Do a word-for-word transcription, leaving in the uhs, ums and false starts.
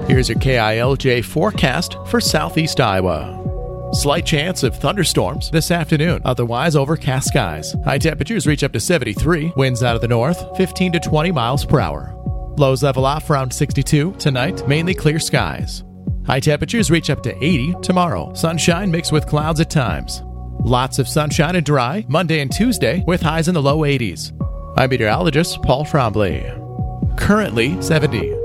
Here's your K I L J forecast for southeast Iowa. Slight chance of thunderstorms this afternoon, otherwise overcast skies. High temperatures reach up to seventy-three, winds out of the north, fifteen to twenty miles per hour. Lows level off around sixty-two. Tonight, mainly clear skies. High temperatures reach up to eighty tomorrow. Sunshine mixed with clouds at times. Lots of sunshine and dry Monday and Tuesday with highs in the low eighties. I'm meteorologist Paul Trombley. Currently seventy.